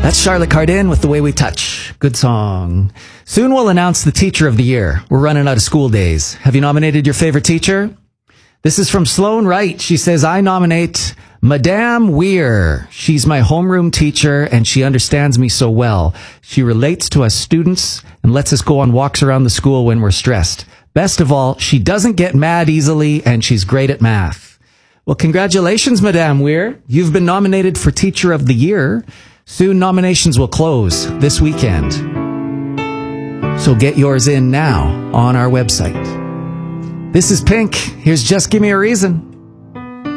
That's Charlotte Cardin with The Way We Touch. Good song. Soon we'll announce the Teacher of the Year. We're running out of school days. Have you nominated your favorite teacher? This is from Sloan Wright. She says, I nominate Madame Weir. She's my homeroom teacher and she understands me so well. She relates to us students and lets us go on walks around the school when we're stressed. Best of all, she doesn't get mad easily and she's great at math. Well, congratulations, Madame Weir. You've been nominated for Teacher of the Year. Soon nominations will close this weekend. So get yours in now on our website. This is Pink. Here's Just Give Me a Reason.